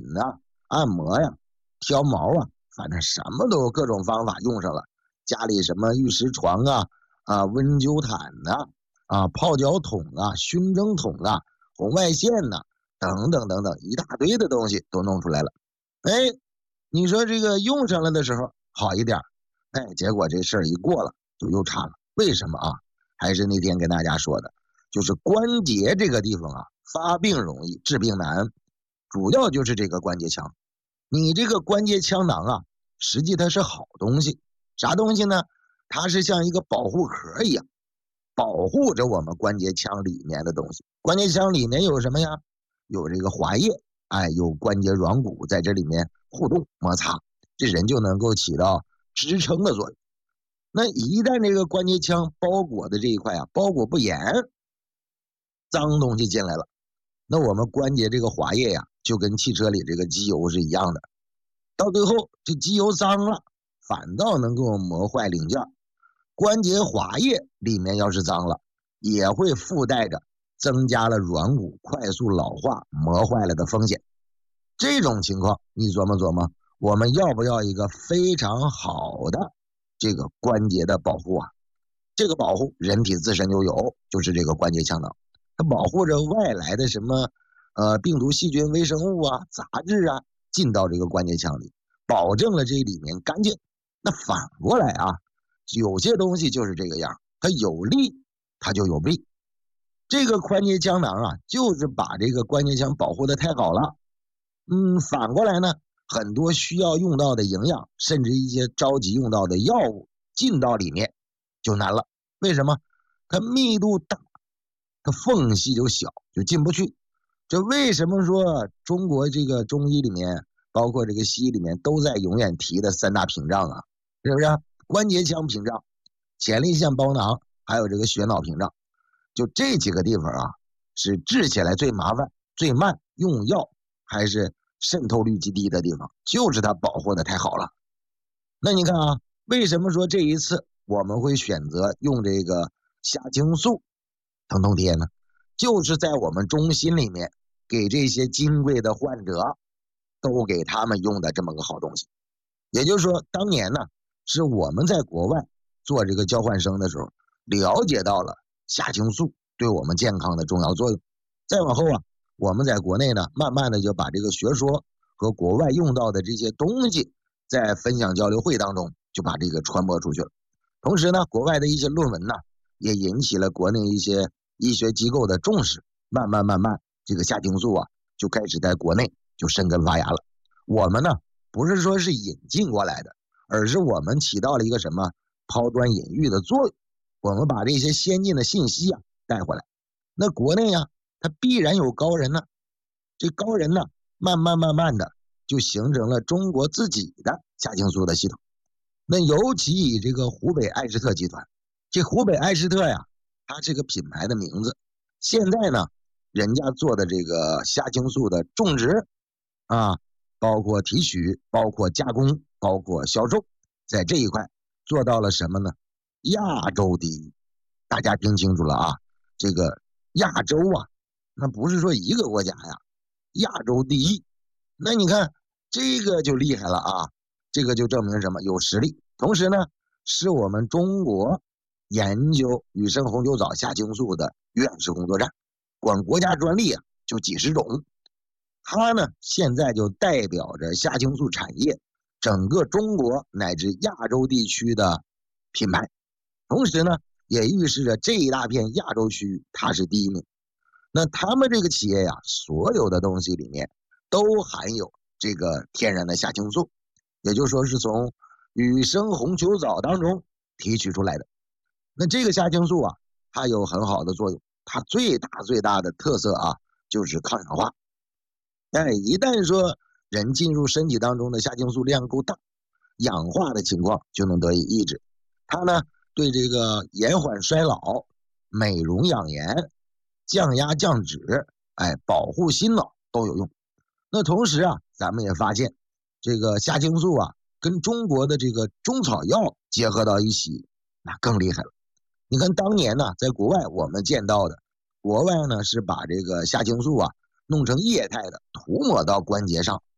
呐、按摩呀、挑毛啊，反正什么都有各种方法用上了。家里什么玉石床温灸毯呐、泡脚桶熏蒸桶红外线呐、等等等等，一大堆的东西都弄出来了。哎，你说这个用上了的时候好一点，结果这事儿一过了就又差了。为什么啊？还是那天跟大家说的，就是关节这个地方发病容易，治病难，主要就是这个关节腔。你这个关节腔囊实际它是好东西，啥东西呢？它是像一个保护壳一样，保护着我们关节腔里面的东西。关节腔里面有什么呀？有这个滑液，有关节软骨在这里面互动摩擦，这人就能够起到支撑的作用。那一旦这个关节腔包裹的这一块包裹不严，脏东西进来了，那我们关节这个滑液就跟汽车里这个机油是一样的，到最后这机油脏了，反倒能够磨坏零件。关节滑液里面要是脏了，也会附带着增加了软骨快速老化磨坏了的风险。这种情况你琢磨琢磨，我们要不要一个非常好的这个关节的保护这个保护人体自身就有，就是这个关节腔囊，它保护着外来的什么病毒细菌微生物杂质进到这个关节腔里，保证了这里面干净。那反过来有些东西就是这个样，它有利它就有弊。这个关节腔囊就是把这个关节腔保护的太好了。反过来呢，很多需要用到的营养，甚至一些着急用到的药物进到里面就难了。为什么？它密度大，它缝隙就小，就进不去。这为什么说中国这个中医里面，包括这个西医里面都在永远提的三大屏障是不是？关节腔屏障、前列腺包囊，还有这个血脑屏障，就这几个地方是治起来最麻烦、最慢，用药还是渗透率极低的地方，就是它保护的太好了。那你看为什么说这一次我们会选择用这个虾青素疼痛贴呢？就是在我们中心里面给这些金贵的患者都给他们用的这么个好东西。也就是说，当年呢是我们在国外做这个交换生的时候，了解到了虾青素对我们健康的重要作用。再往后我们在国内呢，慢慢的就把这个学说和国外用到的这些东西，在分享交流会当中就把这个传播出去了。同时呢，国外的一些论文呢，也引起了国内一些医学机构的重视。慢慢，这个虾青素就开始在国内就生根发芽了。我们呢，不是说是引进过来的，而是我们起到了一个什么抛砖引玉的作用。我们把这些先进的信息带回来。那国内它必然有高人呢，这高人呢，慢慢的就形成了中国自己的虾青素的系统。那尤其以这个湖北艾仕特集团，这湖北艾仕特它这个品牌的名字，现在呢，人家做的这个虾青素的种植包括提取，包括加工，包括销售，在这一块做到了什么呢？亚洲第一。大家听清楚了这个亚洲那不是说一个国家亚洲第一。那你看这个就厉害了这个就证明什么？有实力。同时呢，是我们中国研究雨生红酒藻虾青素的院士工作站，管国家专利就几十种。它呢现在就代表着虾青素产业整个中国乃至亚洲地区的品牌，同时呢也预示着这一大片亚洲区域它是第一名。那他们这个企业所有的东西里面都含有这个天然的虾青素，也就是说是从雨生红酒藻当中提取出来的。那这个虾青素它有很好的作用，它最大的特色就是抗氧化。一旦说人进入身体当中的虾青素量够大，氧化的情况就能得以抑制。它呢对这个延缓衰老、美容养颜、降压降脂、保护心脑都有用。那同时咱们也发现这个虾青素跟中国的这个中草药结合到一起，那更厉害了。你看当年呢，在国外我们见到的，国外呢是把这个虾青素弄成液态的，涂抹到关节上，